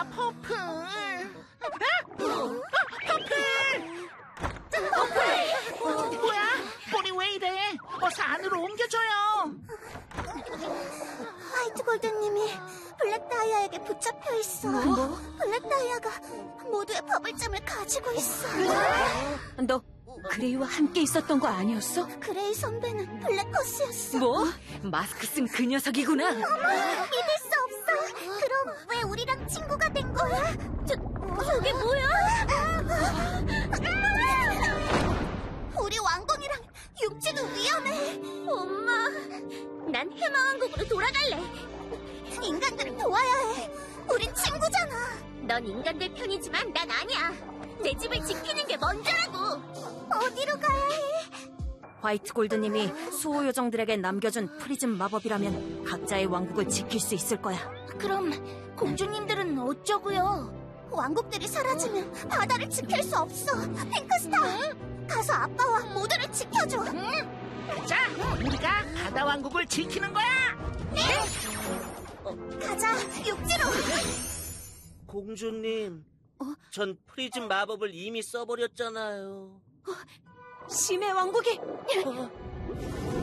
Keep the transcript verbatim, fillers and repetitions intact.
퍼플. 아! 아, 퍼플! 퍼플! 뭐야? 볼이 왜 이래? 어서 안으로 옮겨줘요. 화이트 골드님이 블랙 다이아에게 붙잡혀 있어. 뭐? 블랙 다이아가 모두의 버블잼을 가지고 있어. 너 그레이와 함께 있었던 거 아니었어? 그레이 선배는 블랙호스였어. 뭐? 마스크 쓴 그 녀석이구나. 믿을 수 없어. 그럼 왜 우리랑 친구가 된 거야? 저, 저게 뭐야? 우리 왕궁이랑 육지도 위험해. 엄마, 난 해마왕국으로 돌아갈래. 인간들을 도와야 해. 우린 친구잖아. 넌 인간들 편이지만 난 아니야. 내 집을 지키는 게 먼저라고. 어디로 가야 해? 화이트 골드님이 수호 요정들에게 남겨준 프리즘 마법이라면 각자의 왕국을 지킬 수 있을 거야. 그럼 공주님들은 어쩌고요? 왕국들이 사라지면 바다를 지킬 수 없어. 핑크스타, 가서 아빠와 모두를 지켜줘. 자, 우리가 바다 왕국을 지키는 거야. 네? 가자, 육지로. 공주님, 전 프리즘 마법을 이미 써버렸잖아요. 심해 왕국이! 어?